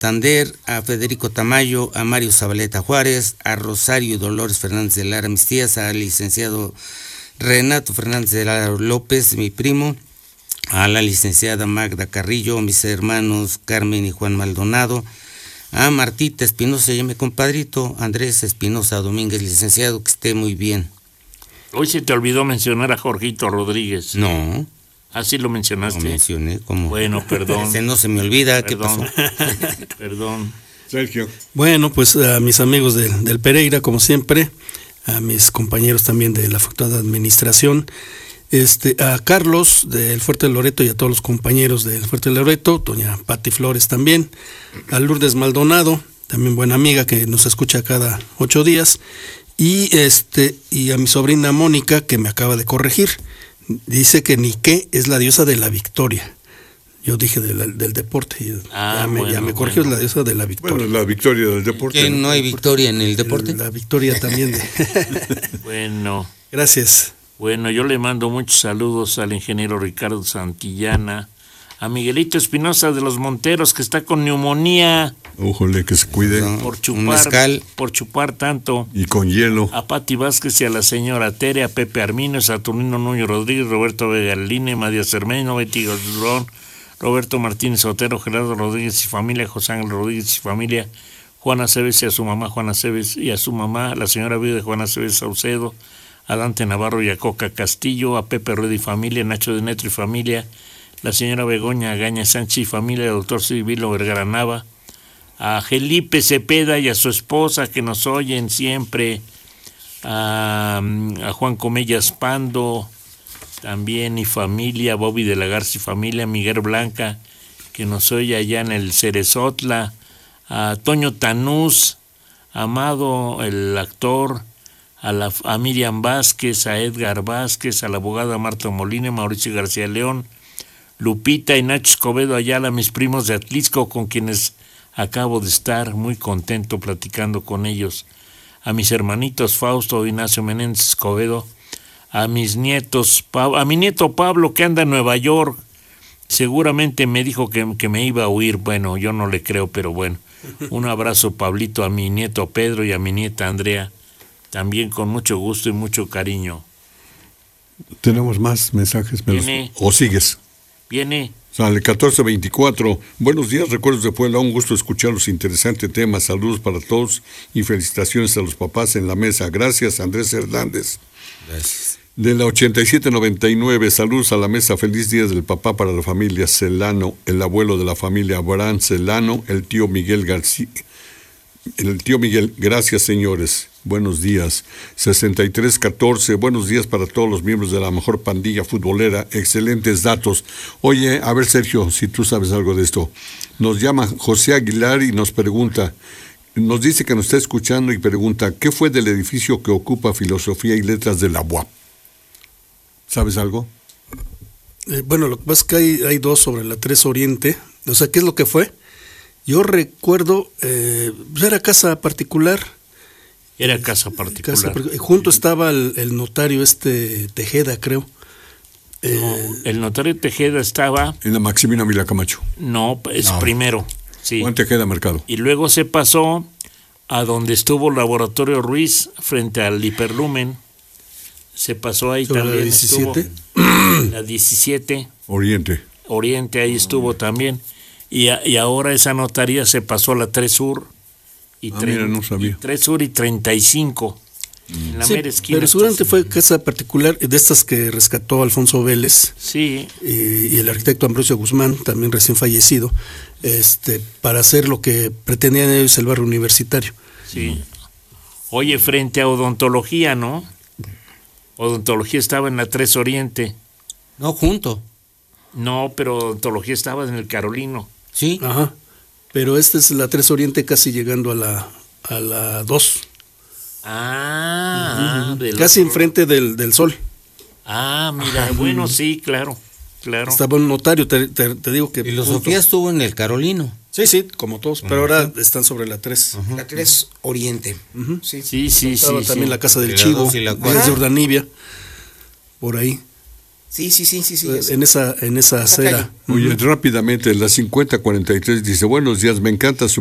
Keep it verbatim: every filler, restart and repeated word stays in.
Santander, a Federico Tamayo, a Mario Zabaleta Juárez, a Rosario Dolores Fernández de Lara, mis tías, al licenciado Renato Fernández de Lara López, mi primo, a la licenciada Magda Carrillo, a mis hermanos Carmen y Juan Maldonado, a Martita Espinosa y a mi compadrito Andrés Espinosa Domínguez, licenciado, que esté muy bien. Hoy se te olvidó mencionar a Jorgito Rodríguez. No. Así lo mencionaste. Lo mencioné como. Bueno, perdón. Ese no se me olvida. Perdón. ¿Qué pasó? Perdón. Sergio. Bueno, pues a mis amigos de, del Pereira, como siempre, a mis compañeros también de la Facultad de Administración, este, a Carlos del Fuerte de Loreto y a todos los compañeros del Fuerte de Loreto, doña Pati Flores también, a Lourdes Maldonado, también buena amiga que nos escucha cada ocho días, y este, y a mi sobrina Mónica, que me acaba de corregir. Dice que Nike es la diosa de la victoria. Yo dije de la, del deporte. Y ah, ya, me, bueno, ya me corrigió, bueno. es la diosa de la victoria. Bueno, la victoria del deporte. ¿Que no hay victoria en el deporte? La victoria también. De... Bueno. Gracias. Bueno, yo le mando muchos saludos al ingeniero Ricardo Santillana, a Miguelito Espinosa de los Monteros, que está con neumonía. Ójole, que se cuide. No, Por un chupar, mezcal. por chupar tanto. Y con hielo. A Pati Vázquez y a la señora Tere, a Pepe Armino, Saturnino Núñez Rodríguez, Roberto Vega Line, María Cermeño, Betty Durón, Roberto Martínez Otero, Gerardo Rodríguez y familia, José Ángel Rodríguez y familia, Juana Cebes y a su mamá Juana Cebes y a su mamá, la señora viuda de Juana Cebes Saucedo, a Dante Navarro y a Coca Castillo, a Pepe Rueda y familia, Nacho de Netro y familia, la señora Begoña Gaña Sánchez y familia, el doctor Silvilo Vergara Nava, a Felipe Cepeda y a su esposa que nos oyen siempre, a, a Juan Comellas Pando también y familia, Bobby de la Garza y familia, Miguel Blanca que nos oye allá en el Cerezotla, a Toño Tanús, Amado el actor, a, la, a Miriam Vázquez, a Edgar Vázquez, a la abogada Marta Molina, Mauricio García León, Lupita y Nacho Escobedo Ayala, mis primos de Atlisco, con quienes acabo de estar muy contento platicando con ellos, a mis hermanitos Fausto Ignacio Menéndez Escobedo, a mis nietos, a mi nieto Pablo que anda en Nueva York, seguramente me dijo que, que me iba a huir, bueno, yo no le creo, pero bueno, un abrazo Pablito, a mi nieto Pedro y a mi nieta Andrea, también con mucho gusto y mucho cariño. ¿Tenemos más mensajes? Viene. ¿O sigues? Viene. Sale catorce veinticuatro. Buenos días, recuerdos de Puebla. Un gusto escuchar los interesantes temas. Saludos para todos y felicitaciones a los papás en la mesa. Gracias, Andrés Hernández. Gracias. De la ochenta y siete noventa y nueve, saludos a la mesa. Feliz día del papá para la familia Celano, el abuelo de la familia Abraham Celano, el tío Miguel García. El tío Miguel, gracias señores. Buenos días. sesenta y tres catorce, buenos días para todos los miembros de la mejor pandilla futbolera. Excelentes datos. Oye, a ver Sergio, si tú sabes algo de esto. Nos llama José Aguilar y nos pregunta, nos dice que nos está escuchando y pregunta, ¿qué fue del edificio que ocupa Filosofía y Letras de la U A P? ¿Sabes algo? Eh, bueno, lo que pasa es que hay, hay dos sobre la tres Oriente. O sea, ¿qué es lo que fue? Yo recuerdo, eh, era casa particular. Era casa particular. Casa, junto estaba el, el notario este Tejeda, creo. Eh, no, el notario Tejeda estaba... En la Maximina Vila Camacho. No, es no. primero. Sí. Juan Tejeda Mercado. Y luego se pasó a donde estuvo el Laboratorio Ruiz, frente al Hiperlumen. Se pasó ahí también. La diecisiete. Estuvo, la diecisiete. Oriente. Oriente, ahí estuvo también. Y, a, y ahora esa notaría se pasó a la tres Sur. Y, ah, mira, no sabía. y tres Sur y treinta y cinco. Mm. En la sí, mera esquina. Pero seguramente fue casa particular de estas que rescató Alfonso Vélez. Sí. Y, y el arquitecto Ambrosio Guzmán, también recién fallecido, este, para hacer lo que pretendían ellos, el barrio universitario. Sí. Oye, frente a odontología, ¿no? Odontología estaba en la tres Oriente. No, junto. No, pero odontología estaba en el Carolino. Sí. Ajá. Pero esta es la tres Oriente casi llegando a la a la dos. Ah, uh-huh. Casi enfrente del, del Sol. Ah, mira, ajá. Bueno, sí, claro, claro. Estaba un notario, te, te, te digo que... Filosofía estuvo en el Carolino. Sí, sí, como todos, pero uh-huh. ahora están sobre la tres. Uh-huh. La tres Oriente. Uh-huh. Sí, sí, sí. Estaba sí, también sí. la Casa del Chivo, y la de Urdanibia, por ahí. Sí, sí, sí, sí, sí. Eh, en esa, en esa Esa acera. calle. Oye, rápidamente, la cincuenta cuarenta y tres dice, buenos días, me encanta su